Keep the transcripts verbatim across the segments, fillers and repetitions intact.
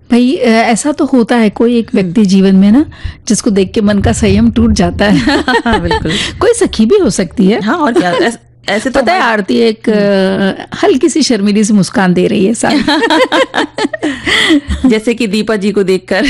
भाई अ, ऐसा तो होता है, कोई एक व्यक्ति जीवन में ना जिसको देख के मन का संयम टूट जाता है। बिल्कुल। कोई सखी भी हो सकती है। हाँ, और क्या, ऐस, ऐसे तो पता है आरती एक अ, हल्की सी शर्मीली सी मुस्कान दे रही है सारी। जैसे कि दीपा जी को देखकर।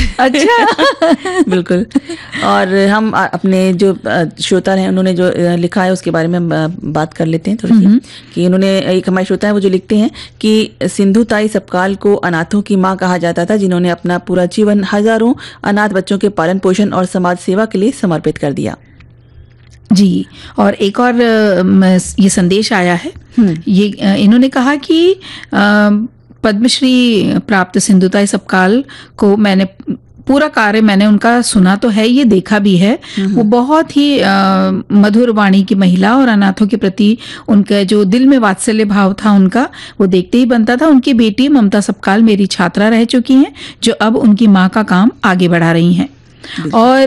अच्छा। बिल्कुल। और हम अ, अपने जो अ, श्रोता हैं उन्होंने जो अ, लिखा है उसके बारे में हम अ, बात कर लेते हैं थोड़ी सी। कि उन्होंने, एक हमारे श्रोता है वो जो लिखते हैं कि सिंधु ताई सपकाल को अनाथों की माँ कहा जाता था, जिन्होंने अपना पूरा जीवन हजारों अनाथ बच्चों के पालन पोषण और समाज सेवा के लिए समर्पित कर दिया। जी, और एक और अ, म, ये संदेश आया है। ये अ, इन्होंने कहा कि अ, पद्मश्री प्राप्त सिंधुताई सपकाल को मैंने पूरा कार्य मैंने उनका सुना तो है, ये देखा भी है। वो बहुत ही अ, मधुर वाणी की महिला, और अनाथों के प्रति उनका जो दिल में वात्सल्य भाव था उनका, वो देखते ही बनता था। उनकी बेटी ममता सपकाल मेरी छात्रा रह चुकी हैं, जो अब उनकी माँ का काम आगे बढ़ा रही हैं। और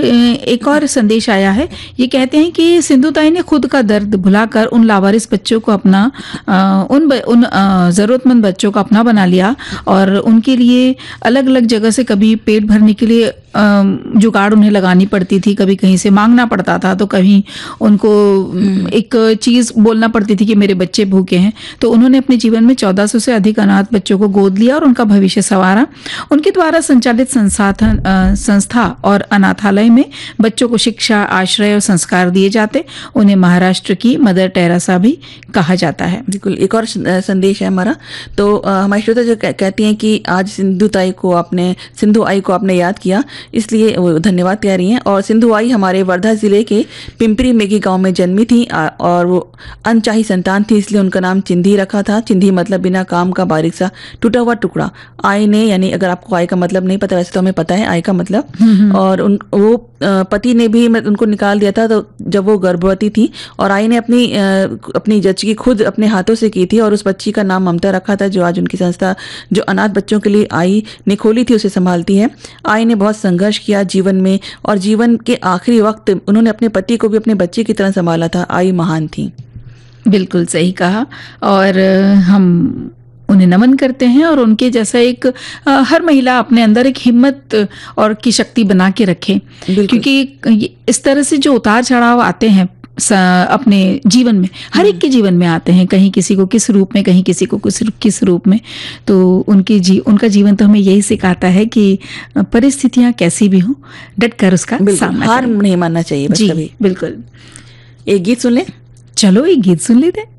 एक और संदेश आया है, ये कहते हैं कि सिंधुताई ने खुद का दर्द भुलाकर उन लावारिस बच्चों को अपना आ, उन ब, उन ज़रूरतमंद बच्चों को अपना बना लिया, और उनके लिए अलग अलग जगह से कभी पेट भरने के लिए जुगाड़ उन्हें लगानी पड़ती थी, कभी कहीं से मांगना पड़ता था, तो कहीं उनको एक चीज़ बोलना पड़ती थी कि मेरे बच्चे भूखे हैं। तो उन्होंने अपने जीवन में चौदह सौ से अधिक अनाथ बच्चों को गोद लिया और उनका भविष्य संवारा। उनके द्वारा संचालित संसाधन संस्था और अनाथालय में बच्चों को शिक्षा, आश्रय और संस्कार दिए जाते। उन्हें महाराष्ट्र की मदर टेरेसा भी कहा जाता है। बिल्कुल। एक और संदेश है हमारा, तो हमारे श्रोता जो कहती हैं कि आज सिंधु ताई को आपने सिंधु आई को आपने याद किया, इसलिए वो धन्यवाद कह रही हैं। और सिंधु आई हमारे वर्धा जिले के पिंपरी मेघी गांव में जन्मी थी, और वो अनचाही संतान थी, इसलिए उनका नाम चिंधी रखा था। चिंधी मतलब बिना काम का बारीक सा टूटा हुआ टुकड़ा। आई ने, यानी अगर आपको आई का मतलब नहीं पता, वैसे तो हमें पता है आई का मतलब, और उन वो पति ने भी उनको निकाल दिया था तो जब वो गर्भवती थी, और आई ने अपनी अपनी जच्ची खुद अपने हाथों से की थी, और उस बच्ची का नाम ममता रखा था, जो आज उनकी संस्था जो अनाथ बच्चों के लिए आई ने खोली थी उसे संभालती है। आई ने बहुत संघर्ष किया जीवन में, और जीवन के आखिरी वक्त उन्होंने अपने पति को भी अपने बच्चे की तरह संभाला था। आई महान थी। बिल्कुल सही कहा, और हम उन्हें नमन करते हैं, और उनके जैसा एक आ, हर महिला अपने अंदर एक हिम्मत और की शक्ति बना के रखे, क्योंकि इस तरह से जो उतार चढ़ाव आते हैं अपने जीवन में, हर एक के जीवन में आते हैं, कहीं किसी को किस रूप में, कहीं किसी को किस किस रूप में, तो उनके जी उनका जीवन तो हमें यही सिखाता है कि परिस्थितियां कैसी भी हों, डट कर उसका सामना, हार नहीं मानना चाहिए बस जी कभी। बिल्कुल। एक गीत सुन ले। चलो एक गीत सुन लेते हैं।